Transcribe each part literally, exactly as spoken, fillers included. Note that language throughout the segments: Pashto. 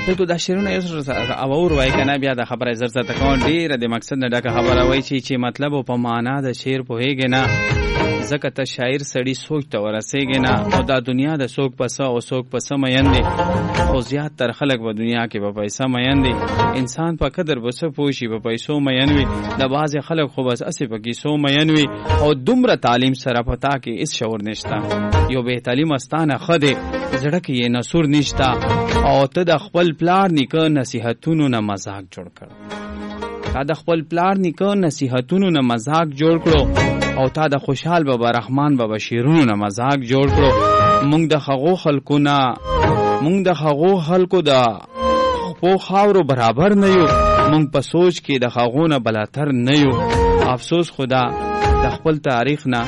دغه د شیرونه یو او اور وای کنه بیا د خبره زر زر تکون ډیره د مقصد نه ډکه خبره وای چې چې مطلب او په معنا د شعر پوهیږي نه ځکه ته شاعر سړی سوچ ته ورسېږي نه او دا دنیا د سوک پسه او سوک پسه مین دی او زیات تر خلک په دنیا کې په پیسې مین دی انسان په قدر بس پوشي په پیسو مین وي د باز خلک خو بس اسی په کیسو مین وي او دومره تعلیم سره پتا کې اس شعور نشتا یو به تعلیم استانه خده زړه کې یې نسور نشتا او ته د خپل پلار نیکه نصیحتونو نه مزاق جوړ کړ تا د خپل پلار نیکه نصیحتونو نه مزاق جوړ کړو او تا د خوشحال بابا رحمان بابا شیرونو نه مزاق جوړ کړو مونږ د خغو خلکو نه مونږ د خغو خلکو د خپو خاورو برابر نه یو مونږ په سوچ کې د خغو نه بلاتر نه یو افسوس خدا د خپل تاریخ نه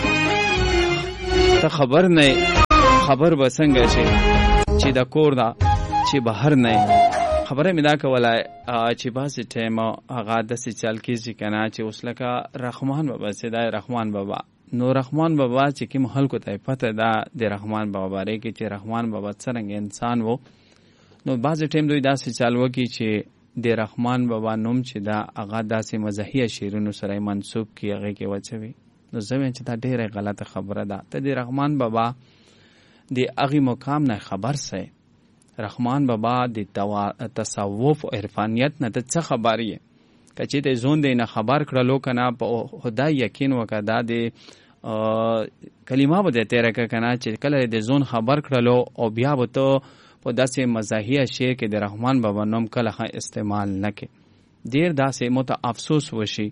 ته خبر نه خبر بسنګ شي چې د کور دا چې بهر نه خبره مې دا کولای چې باسي ټیم هغه د سې چل کېږي کنه چې اوس لکه رحمان بابا سیدای رحمان بابا نو رحمان بابا چې کوم خلکو ته پته ده د رحمان بابا باره کې چې رحمان بابا څنګه انسان وو نو باسي ټیم دوی داسې چل وکي چې د رحمان بابا نوم چې دا هغه داسې مزاحیه شیرونو سره منسوب کی هغه کې وچوي نو زمين چې دا ډیره غلطه خبره ده ته د رحمان بابا د هغه مقام نه خبر سي رحمان بابا د تصوف او عرفانیت نه څه خبري کچې ته زون دی نه خبر کړلو کنه په خدای یقین وکړه د کلمه به تیرې کنه چې کله د زون خبر کړلو او بیا به ته په داسې مزاحیه شعر کې د رحمان بابا نوم کله استعمال نکې ډیر داسې مت افسوس وشي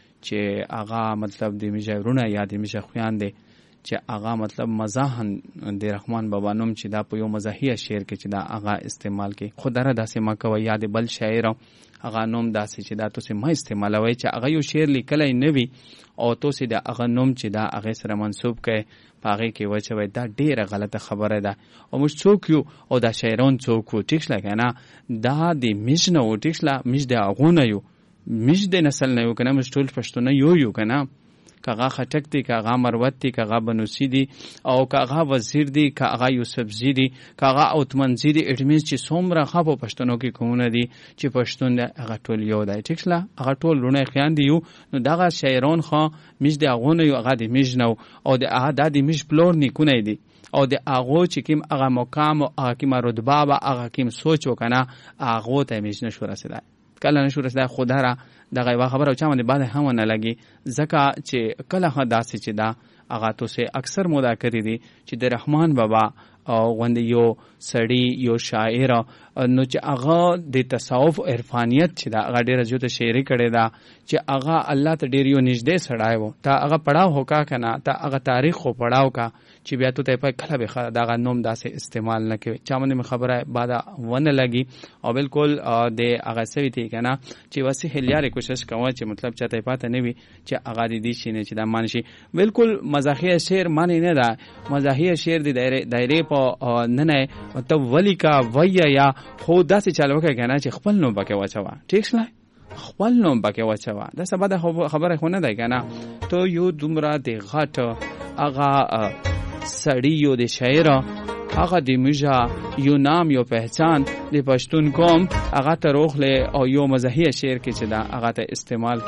چې هغه مطلب د میجرونه یا د میجه خویان دی چې هغه مطلب مزاحن د رحمان بابا نوم چې دا په یو مزاحیه شعر کې چې دا هغه استعمال کې خدای داسې ما کوي یاد بل شاعر هغه نوم داسې چې دا تاسو ما استعمالوي چې هغه یو شعر لیکلای نه وي او تاسو د هغه نوم چې دا هغه سره منسوب کړي پاغه کې وچوي دا ډیره غلطه خبره ده او موږ څوک یو او دا شاعرون څوک وو ټیکس لګنه دا د میشنه او ټیکس لا میش د اغونه یو میش د نسل نه یو کنه مش ټول پښتون یو یو کنه کاغه خټک دی کاغه مروت دی کاغه بنوسی دی او کاغه وزیر دی کاغه یوسف زی دی کاغه اوتمن زی دی اټمیز چې څومره خپو پښتنو کې کومونه دي چې پښتون د هغه ټول یو دی ټیکسلا هغه ټول لونه خیان دی یو نو دغه شاعرون خو میش دی هغه یو هغه دی میش نو او د هغه د میش پلور نیکونه دی او د هغه چې کوم هغه مقام او هغه کوم رتبه او هغه کوم سوچ وکنه هغه ته میش نشو رسیدای کله نشو رسیدای خدا را دغه یو خبره چا باندې بعد هم نه لګي ځکه چې کله داسې چې دا هغه توسه اکثر مودا کړی دي چې د رحمان بابا او غوند یو سړی یو شاعر نو چې هغه د تصوف عرفانیت چې دا هغه ډیره جوته شعري کړي دا چې هغه الله ته ډیر یو نږدې سړی وو تا هغه پڑھاو هوکا کنه تا هغه تاریخ خو پڑھاو کا چې بیا ته په کله به دا نوم داسې استعمال نه کوي چا باندې خبره بعد ونه لګي او بالکل د هغه سوي تی کنه چې واسه هلیاري کوشش کوي چې مطلب چاته پاته نه وي چې هغه د دې شي نه چې دا مانشي بالکل مزاحیه شعر معنی نه ده مزاحیه شعر د دایره دایره په نه نه ته ولی کا ویا یا خو داسې چالو کوي کنه چې خپل نوم پکې واچوا ټیک شله خپل نوم پکې واچوا دا سبا د خبره خو نه ده کنه ته یو دومره د غټ هغه سړی یو د شاعر هغه د میجا یو نام یو پہچان د پښتون قوم هغه ته روخله او یو مزاحیه شعر کې چې دا هغه ته استعمال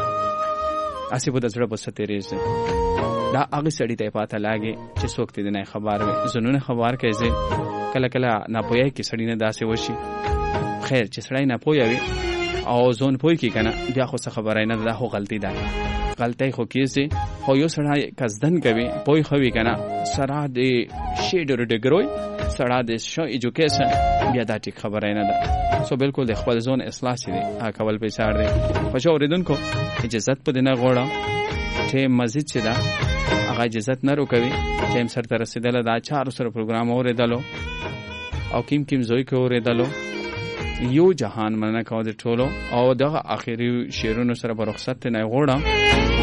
کې اسی په دسړه په ستېریږي دا هغه سړی ته پاته لاګي چې څوک دې نه خبر وي زنونه خبر کوي کله کله نه پوهه کې سړی نه داسې وشي خیر چې سړی نه پوهوي او زون پوي کې کنه بیا خو څه خبره نه ده خو غلطي ده غلطي خو کیږي خو یو سړی کزدن کوي پوي خوي کنه سره د شیډر ډګروي سره د شو ایجوکیشن بیا دا ټیک خبره نه ده سو بالکل د خپل زون اصلاح شي ا کول په چار دی په شو اوریدونکو اجازه په دینه غوړه ته مزید شي دا هغه اجازه نه روکوي چې هم سره رسیدله دا چار سره پروګرام اوریدلو او کیم کیم زوی کو اوریدلو یو جهان مننه کو د ټولو او دغه اخیری شعرونو سره په رخصت نه غوړم